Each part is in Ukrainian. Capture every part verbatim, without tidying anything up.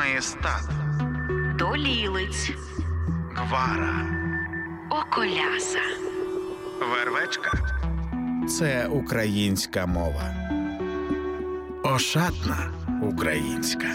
Маєстат, Долілиць, Гвара, Околяса, Вервечка – це українська мова. Ошатна українська.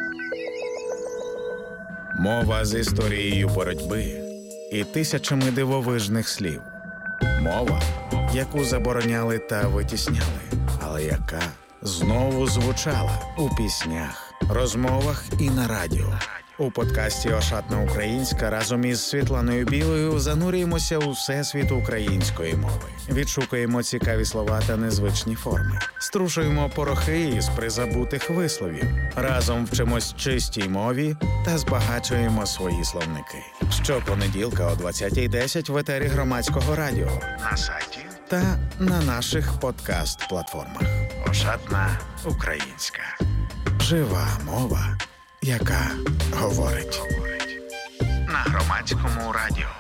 Мова з історією боротьби і тисячами дивовижних слів. Мова, яку забороняли та витісняли, але яка знову звучала у піснях, розмовах і на радіо. У подкасті «Ошатна українська» разом із Світланою Білою занурюємося у всесвіт української мови. Відшукуємо цікаві слова та незвичні форми. Струшуємо порохи із призабутих висловів. Разом вчимось чистій мові та збагачуємо свої словники. Щопонеділка о двадцятій десять в етері Громадського радіо, на сайті та на наших подкаст-платформах. «Ошатна українська». Жива мова, яка говорить. На Громадському радіо.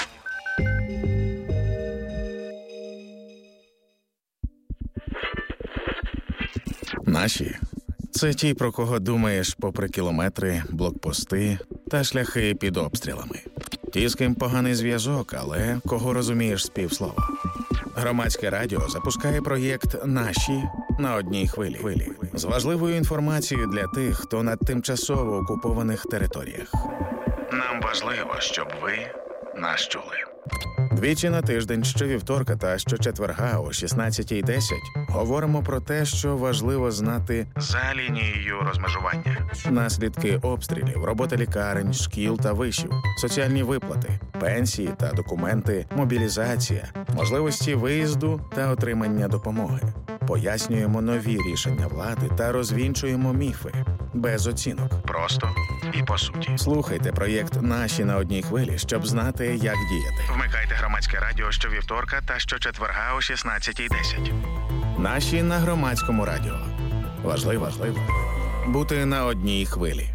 Наші – це ті, про кого думаєш попри кілометри, блокпости та шляхи під обстрілами. Ті, з ким поганий зв'язок, але кого розумієш з півслова. Громадське радіо запускає проєкт «Наші» на одній хвилі. З важливою інформацією для тих, хто на тимчасово окупованих територіях. Нам важливо, щоб ви нас чули. Двічі на тиждень, щовівторка та щочетверга о шістнадцятій десять говоримо про те, що важливо знати за лінією розмежування. Наслідки обстрілів, робота лікарень, шкіл та вишів, соціальні виплати, пенсії та документи, мобілізація, можливості виїзду та отримання допомоги. Пояснюємо нові рішення влади та розвінчуємо міфи. Без оцінок. Просто і по суті. Слухайте проєкт «Наші» на одній хвилі, щоб знати, як діяти. Вмикайте Громадське радіо щовівторка та щочетверга о шістнадцятій десять. «Наші» на Громадському радіо. Важливо, важливо бути на одній хвилі.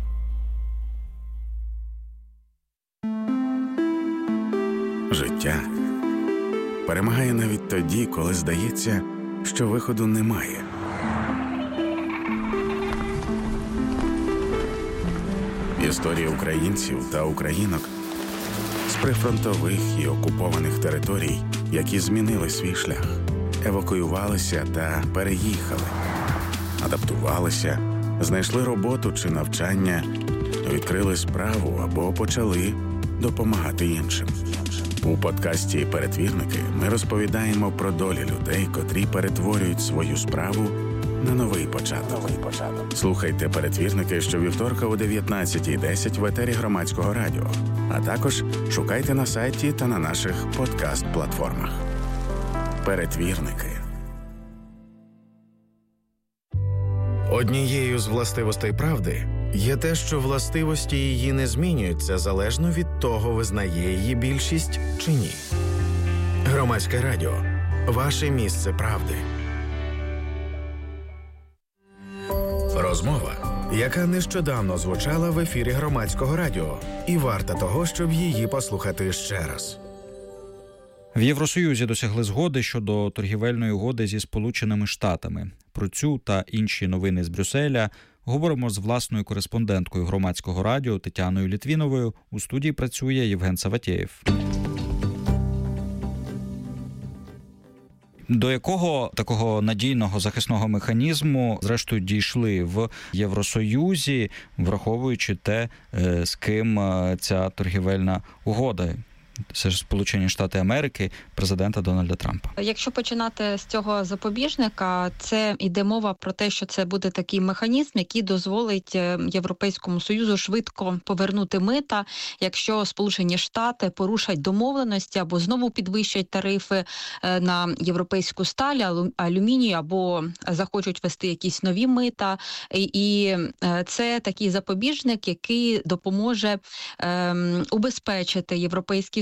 Життя перемагає навіть тоді, коли здається, що виходу немає. Історії українців та українок з прифронтових і окупованих територій, які змінили свій шлях, евакуювалися та переїхали, адаптувалися, знайшли роботу чи навчання, відкрили справу або почали допомагати іншим. У подкасті «Перетвірники» ми розповідаємо про долі людей, котрі перетворюють свою справу на новий початок. Слухайте «Перетвірники» щовівторка о дев'ятнадцятій десять в етері Громадського радіо, а також шукайте на сайті та на наших подкаст-платформах. «Перетвірники». Однією з властивостей правди є те, що властивості її не змінюються залежно від того, визнає її більшість чи ні. Громадське радіо – ваше місце правди. Розмова, яка нещодавно звучала в ефірі Громадського радіо, і варта того, щоб її послухати ще раз. В Євросоюзі досягли згоди щодо торгівельної угоди зі Сполученими Штатами. Про цю та інші новини з Брюсселя говоримо з власною кореспонденткою Громадського радіо Тетяною Літвіновою. У студії працює Євген Саватєєв. До якого такого надійного захисного механізму, зрештою, дійшли в Євросоюзі, враховуючи те, з ким ця торгівельна угода? Це ж Сполучені Штати Америки, президента Дональда Трампа. Якщо починати з цього запобіжника, це йде мова про те, що це буде такий механізм, який дозволить Європейському Союзу швидко повернути мита, якщо Сполучені Штати порушать домовленості або знову підвищать тарифи на європейську сталь, алюміній, або захочуть ввести якісь нові мита. І це такий запобіжник, який допоможе ем, убезпечити Європейський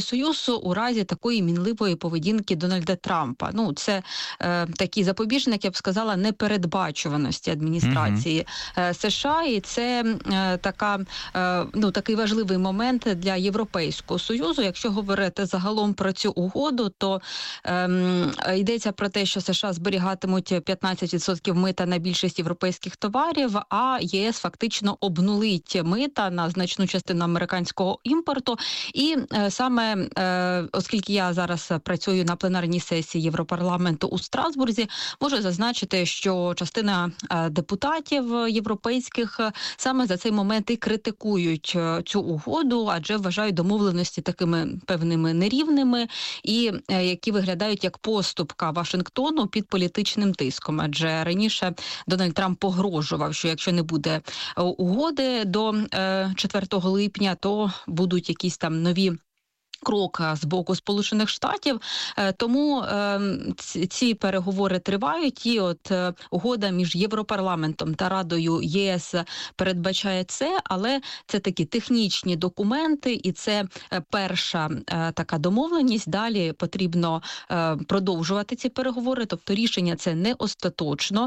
Європейський Союз у разі такої мінливої поведінки Дональда Трампа. Ну, це е, такий запобіжник, я б сказала, непередбачуваності адміністрації uh-huh. США, і це е, така, е, ну, такий важливий момент для Європейського Союзу. Якщо говорити загалом про цю угоду, то е, йдеться про те, що США зберігатимуть п'ятнадцять відсотків мита на більшість європейських товарів, а ЄС фактично обнулить мита на значну частину американського імпорту. І е, саме, е, оскільки я зараз працюю на пленарній сесії Європарламенту у Страсбурзі, можу зазначити, що частина е, депутатів європейських саме за цей момент і критикують е, цю угоду, адже вважають домовленості такими певними нерівними і е, які виглядають як поступка Вашингтону під політичним тиском. Адже раніше Дональд Трамп погрожував, що якщо не буде угоди до е, четвертого липня, то будуть якісь там нові крок з боку Сполучених Штатів, тому е, ці переговори тривають, і от е, угода між Європарламентом та Радою ЄС передбачає це, але це такі технічні документи, і це перша е, така домовленість. Далі потрібно е, продовжувати ці переговори, тобто рішення це не остаточно,